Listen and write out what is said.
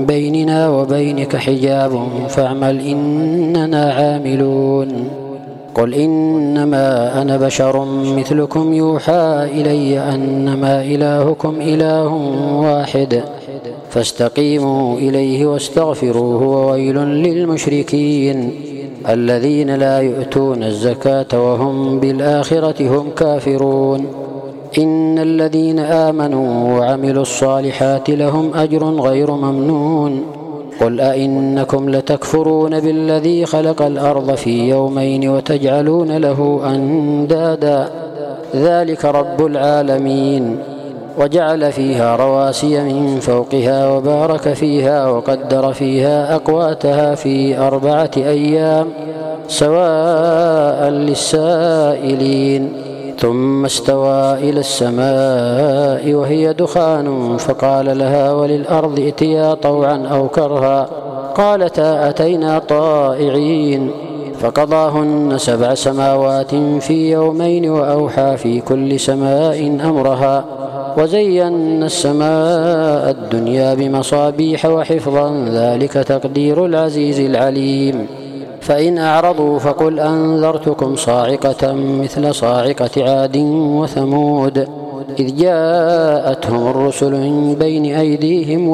بيننا وبينك حجاب فاعمل إننا عاملون. قل إنما أنا بشر مثلكم يوحى إلي أنما إلهكم إله واحد فاستقيموا إليه واستغفروه وويل للمشركين الذين لا يؤتون الزكاة وهم بالآخرة هم كافرون. إن الذين آمنوا وعملوا الصالحات لهم أجر غير ممنون. قل أئنكم لتكفرون بالذي خلق الأرض في يومين وتجعلون له أندادا ذلك رب العالمين. وجعل فيها رواسي من فوقها وبارك فيها وقدر فيها أقواتها في 4 أيام سواء للسائلين. ثم استوى إلى السماء وهي دخان فقال لها وللأرض ائتيا طوعا أو كرها قالتا أتينا طائعين. فقضاهن 7 سماوات في يومين وأوحى في كل سماء أمرها وزينا السماء الدنيا بمصابيح وحفظا ذلك تقدير العزيز العليم. فإن أعرضوا فقل أنذرتكم صاعقة مثل صاعقة عاد وثمود إذ جاءتهم الرسل من بين أيديهم